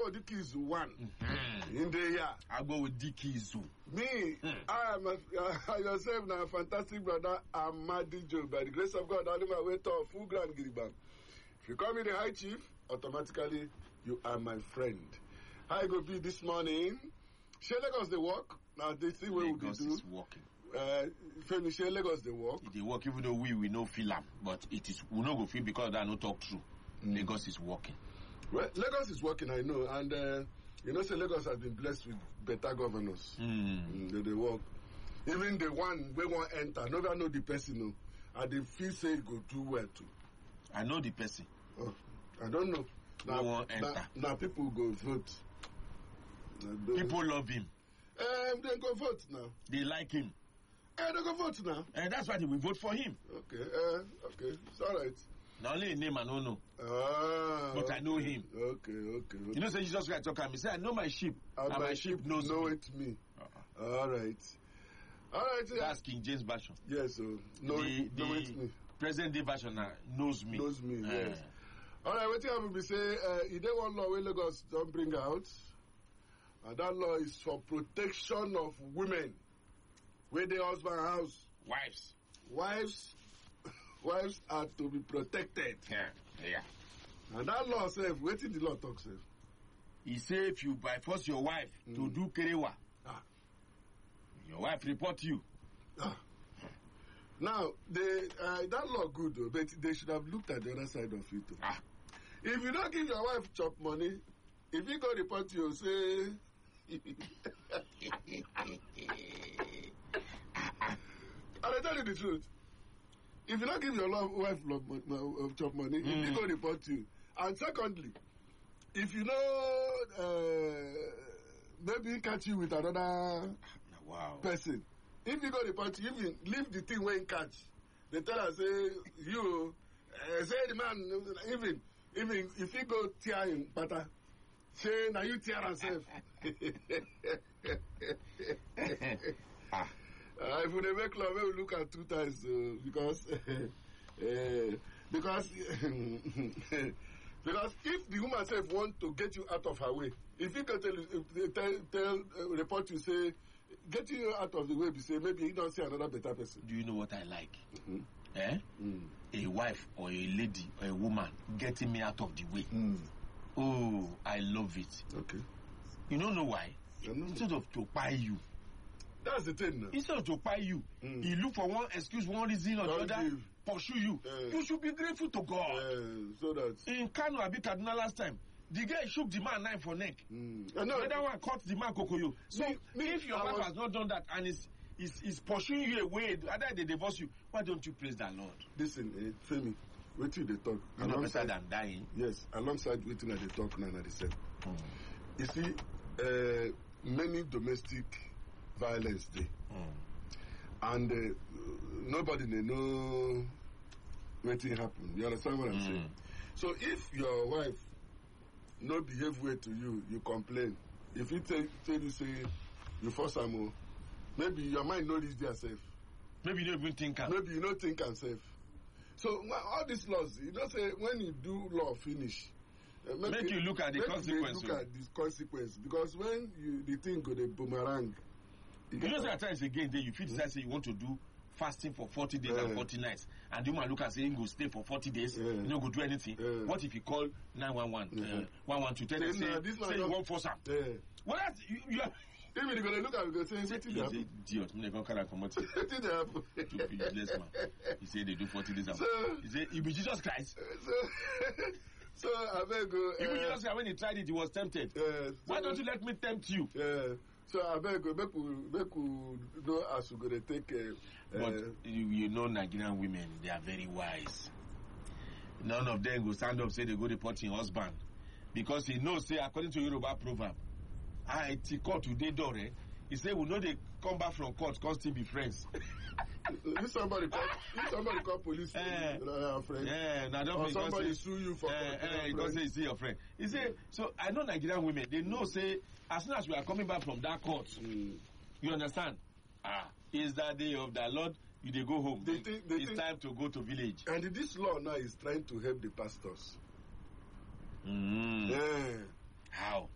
everybody keys one. In the year. I go with Dikizu. Me, I am yourself now, fantastic brother Amadi Joe. By the grace of God, I live my way to full grand Giribam. If you call me the High Chief, automatically you are my friend. How I go be this morning? Share Lagos the work. Now they see what we do. Lagos is working. Finish Lagos the work. They work even though we no feel am, but it is we no go feel because that no talk true. Lagos is working. Well, Lagos is working, I know, and you know, say Lagos has been blessed with better governors. They work. Even the one we won't enter, never know the person, no, and they feel say go do well too. I know the person. Oh, I don't know. Now people go vote. People love him. They go vote now. They like him. They go vote now. And that's why they will vote for him. Okay, okay, it's all right. Now only his name I don't know. But okay. I know him. Okay. You know, say Jesus Christ talk to him. He said, I know my sheep, and my sheep know me. it me. All right. That's King James version. Yes, know it me. Present day version knows me. Knows me, yes. All right, what you have to say, if they want law, Lagos don't bring out, and that law is for protection of women, where the husband house. Wives are to be protected. Yeah. And that law says, what did the law talk, say? He say if you by force your wife to do kerewa, your wife report you. Now, that law good, though, but they should have looked at the other side of it. If you don't give your wife chop money, if you go report you, say... I tell you the truth. If you don't give your wife chop money, if you go report you. And secondly, if you know maybe catch you with another person, if you go report you, even leave the thing where you catch. They tell us, say you say the man, even if you go tear him, but say now you tear yourself. If we make love, we will look at 2 times because if the woman self want to get you out of her way, if you can tell report you say get you out of the way, you say maybe you don't see another better person. Do you know what I like? A wife or a lady or a woman getting me out of the way. Oh, I love it. Okay. You don't know why? Instead of to buy you. That's the thing now. Instead of to buy you, he look for one excuse, one reason or the other, pursue you. You should be grateful to God. So that in Kano, I beat Kaduna last time. The guy shook the man knife for neck. The other one caught the man kokoyo. So if your wife has not done that and is pursuing you away, either they divorce you, why don't you praise the Lord? Listen, Femi, wait till they talk. You know better than dying. Yes, alongside waiting at the talk now, they said. You see, many domestic violence there, and nobody they know waiting happen. You understand what I'm saying? So if your wife no behave well to you, you complain. If you tell you say you force her, maybe your mind no reach there safe. Maybe you don't even think. Maybe you don't think and safe. So all these laws, you don't say when you do law finish. Make you look at the consequence. Look at the consequence, because when the thing go the boomerang. You know, at times again, then you feel decide say you want to do fasting for 40 days and 40 nights, and the man look and say go stay for 40 days, you don't go do anything. What if you call 911, 112, tell them say you won't force am? Well, that's you are. Even you're gonna look at it, say idiot. I'm not gonna come out. Stupid useless man. He said they do 40 days. He said you be Jesus Christ. So I beg you. Even Jesus Christ, when he tried it, he was tempted. Why don't you let me tempt you? So I beg you, make you know as we're gonna take. But you know, Nigerian women, they are very wise. None of them go stand up say they go report your husband, because he knows say according to Yoruba proverb, I court today door. He said, we know they come back from court, can't still be friends. If somebody call police, friend. Or somebody sue you for he don't say you see your friend. He say, so I know Nigerian women, they know say, as soon as we are coming back from that court, you understand? Is that day of the Lord, they go home. It's time to go to village. And this law now is trying to help the pastors. How?